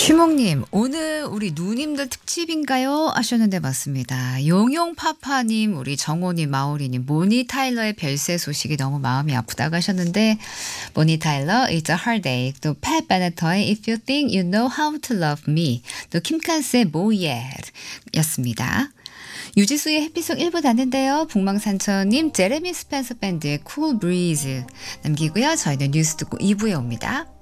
휴몽님, 오늘 우리 누님들 특집인가요? 하셨는데 맞습니다. 용용파파님, 우리 정호님, 마오리님, 모니 타일러의 별세 소식이 너무 마음이 아프다고 하셨는데, 모니 타일러, It's a hard day. 또 팻 베네터의 If you think you know how to love me. 또 킴칸스의 Moyet 였습니다. 유지수의 해피송 1부 났는데요. 북망산천님, 제레미 스펜서 밴드의 Cool Breeze 남기고요. 저희는 뉴스 듣고 2부에 옵니다.